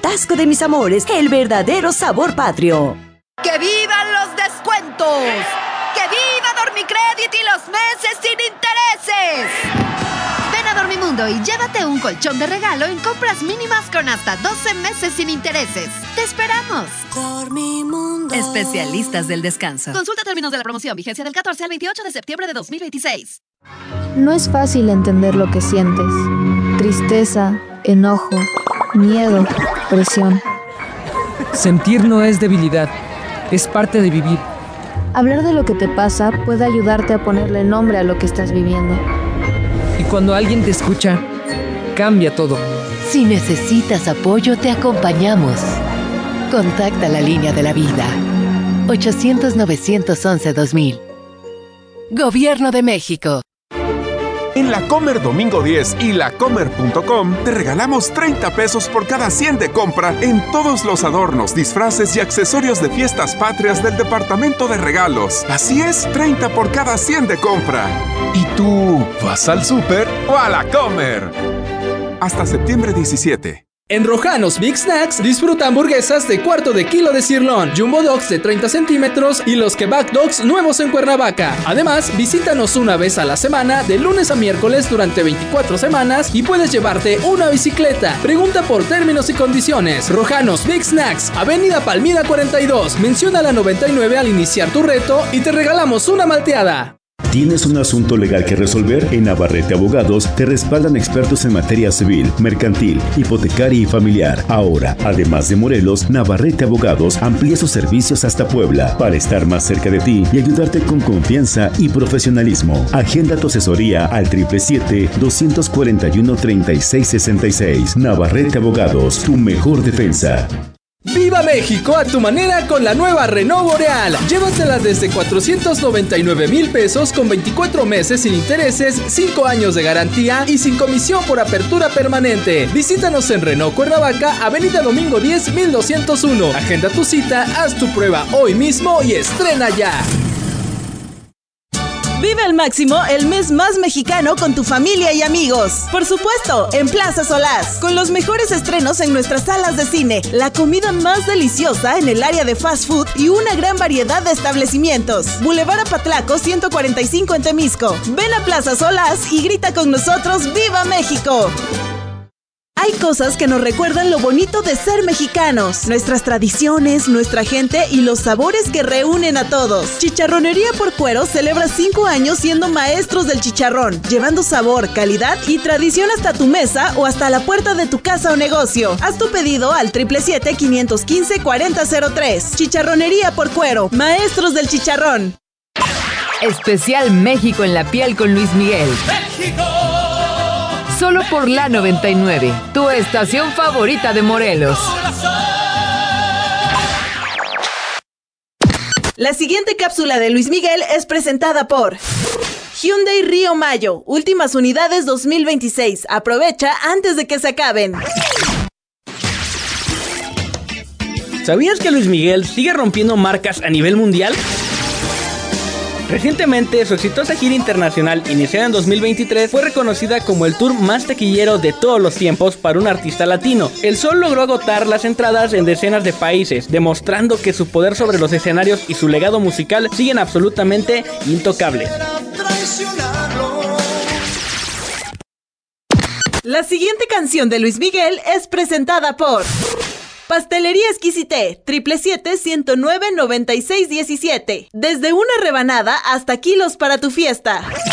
churrasco de mis amores, el verdadero sabor patrio. ¡Que vivan los descuentos! ¡Que viva Dormicrédito y los meses sin intereses! Ven a Dormimundo y llévate un colchón de regalo en compras mínimas con hasta 12 meses sin intereses. ¡Te esperamos! Dormimundo. Especialistas del descanso. Consulta términos de la promoción. Vigencia del 14 al 28 de septiembre de 2026. No es fácil entender lo que sientes. Tristeza, enojo, miedo, presión. Sentir no es debilidad, es parte de vivir. Hablar de lo que te pasa puede ayudarte a ponerle nombre a lo que estás viviendo. Y cuando alguien te escucha, cambia todo. Si necesitas apoyo, te acompañamos. Contacta la línea de la vida. 800-911-2000. Gobierno de México. En La Comer Domingo 10 y lacomer.com te regalamos 30 pesos por cada 100 de compra en todos los adornos, disfraces y accesorios de fiestas patrias del departamento de regalos. Así es, 30 por cada 100 de compra. ¿Y tú vas al súper o a La Comer? Hasta septiembre 17. En Rojanos Big Snacks disfruta hamburguesas de cuarto de kilo de sirloin, Jumbo Dogs de 30 centímetros y los Kebab Dogs nuevos en Cuernavaca. Además, visítanos una vez a la semana, de lunes a miércoles durante 24 semanas y puedes llevarte una bicicleta. Pregunta por términos y condiciones. Rojanos Big Snacks, Avenida Palmira 42. Menciona la 99 al iniciar tu reto y te regalamos una malteada. ¿Tienes un asunto legal que resolver? En Navarrete Abogados te respaldan expertos en materia civil, mercantil, hipotecaria y familiar. Ahora, además de Morelos, Navarrete Abogados amplía sus servicios hasta Puebla para estar más cerca de ti y ayudarte con confianza y profesionalismo. Agenda tu asesoría al 777-241-3666. Navarrete Abogados, tu mejor defensa. ¡Viva México a tu manera con la nueva Renault Boreal! Llévatela desde 499,000 pesos con 24 meses sin intereses, 5 años de garantía y sin comisión por apertura permanente. Visítanos en Renault Cuernavaca, Avenida Domingo 10, 1201. Agenda tu cita, haz tu prueba hoy mismo y estrena ya. Vive al máximo el mes más mexicano con tu familia y amigos. Por supuesto, en Plaza Solás, con los mejores estrenos en nuestras salas de cine, la comida más deliciosa en el área de fast food y una gran variedad de establecimientos. Boulevard Apatlaco 145 en Temisco. Ven a Plaza Solás y grita con nosotros ¡Viva México! Hay cosas que nos recuerdan lo bonito de ser mexicanos, nuestras tradiciones, nuestra gente y los sabores que reúnen a todos. Chicharronería por Cuero celebra 5 años siendo maestros del chicharrón, llevando sabor, calidad y tradición hasta tu mesa o hasta la puerta de tu casa o negocio. Haz tu pedido al 777-515-4003. Chicharronería por Cuero, maestros del chicharrón. Especial México en la piel con Luis Miguel. ¡México! Solo por la 99, tu estación favorita de Morelos. La siguiente cápsula de Luis Miguel es presentada por Hyundai Río Mayo, últimas unidades 2026. Aprovecha antes de que se acaben. ¿Sabías que Luis Miguel sigue rompiendo marcas a nivel mundial? Recientemente, su exitosa gira internacional, iniciada en 2023, fue reconocida como el tour más taquillero de todos los tiempos para un artista latino. El Sol logró agotar las entradas en decenas de países, demostrando que su poder sobre los escenarios y su legado musical siguen absolutamente intocables. La siguiente canción de Luis Miguel es presentada por Pastelería Exquisité, 777-109-9617. Desde una rebanada hasta kilos para tu fiesta.